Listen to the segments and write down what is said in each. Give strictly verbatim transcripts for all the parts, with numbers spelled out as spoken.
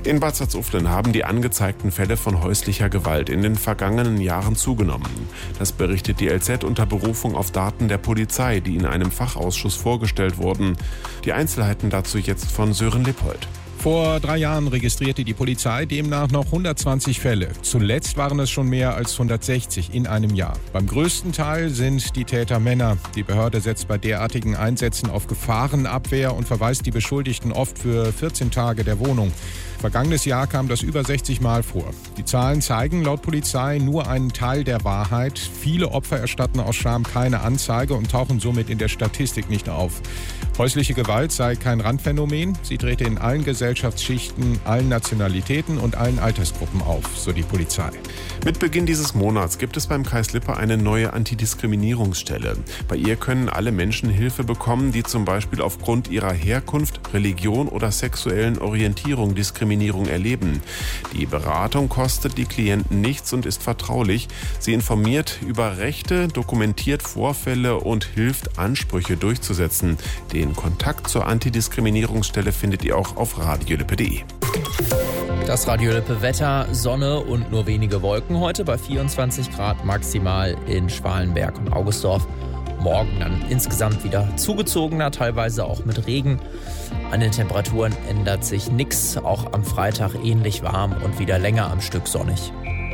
In Bad Salzuflen haben die angezeigten Fälle von häuslicher Gewalt in den vergangenen Jahren zugenommen. Das berichtet die L Z unter Berufung auf Daten der Polizei, die in einem Fachausschuss vorgestellt wurden. Die Einzelheiten dazu jetzt von Sören Lippold. Vor drei Jahren registrierte die Polizei demnach noch hundertzwanzig Fälle. Zuletzt waren es schon mehr als hundertsechzig in einem Jahr. Beim größten Teil sind die Täter Männer. Die Behörde setzt bei derartigen Einsätzen auf Gefahrenabwehr und verweist die Beschuldigten oft für vierzehn Tage der Wohnung. Vergangenes Jahr kam das über sechzig Mal vor. Die Zahlen zeigen laut Polizei nur einen Teil der Wahrheit. Viele Opfer erstatten aus Scham keine Anzeige und tauchen somit in der Statistik nicht auf. Häusliche Gewalt sei kein Randphänomen. Sie trete in allen Gesellschaftsschichten, allen Nationalitäten und allen Altersgruppen auf, so die Polizei. Mit Beginn dieses Monats gibt es beim Kreis Lippe eine neue Antidiskriminierungsstelle. Bei ihr können alle Menschen Hilfe bekommen, die zum Beispiel aufgrund ihrer Herkunft, Religion oder sexuellen Orientierung Diskriminierung erleben. Die Beratung kostet die Klienten nichts und ist vertraulich. Sie informiert über Rechte, dokumentiert Vorfälle und hilft, Ansprüche durchzusetzen. Den Kontakt zur Antidiskriminierungsstelle findet ihr auch auf radiolippe punkt de. Das Radio Lippe Wetter, Sonne und nur wenige Wolken heute bei vierundzwanzig Grad maximal in Schwalenberg und Augustdorf. Morgen dann insgesamt wieder zugezogener, teilweise auch mit Regen. An den Temperaturen ändert sich nichts, auch am Freitag ähnlich warm und wieder länger am Stück sonnig.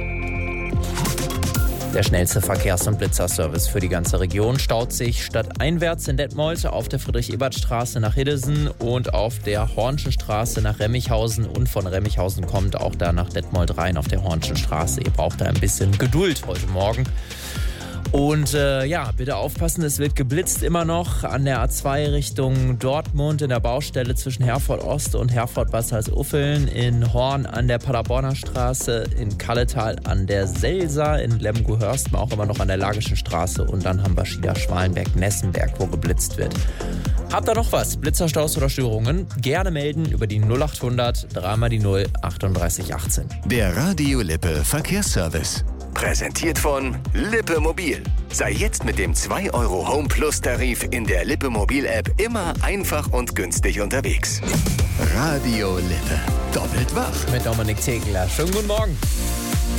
Der schnellste Verkehrs- und Blitzerservice für die ganze Region staut sich stadteinwärts in Detmold auf der Friedrich-Ebert-Straße nach Hiddesen und auf der Hornschen Straße nach Remmichhausen. Und von Remmichhausen kommt auch da nach Detmold rein auf der Hornschen Straße. Ihr braucht da ein bisschen Geduld heute Morgen. Und äh, ja, bitte aufpassen, es wird geblitzt immer noch an der A zwei Richtung Dortmund in der Baustelle zwischen Herford Ost und Herford-Bad Salzuflen, in Horn an der Paderborner Straße, in Kalletal an der Selsa, in Lemgo-Hörsten auch immer noch an der Lagischen Straße und dann haben wir Schieder, Schwalenberg, Nessenberg, wo geblitzt wird. Habt ihr noch was? Blitzerstaus oder Störungen? Gerne melden über die null achthundert drei mal die null achtunddreißig achtzehn. Der Radio Lippe Verkehrsservice. Präsentiert von Lippe Mobil. Sei jetzt mit dem zwei Euro Home Plus Tarif in der Lippe Mobil App immer einfach und günstig unterwegs. Radio Lippe. Doppelt wach. Mit Dominik Tegler. Schönen guten Morgen.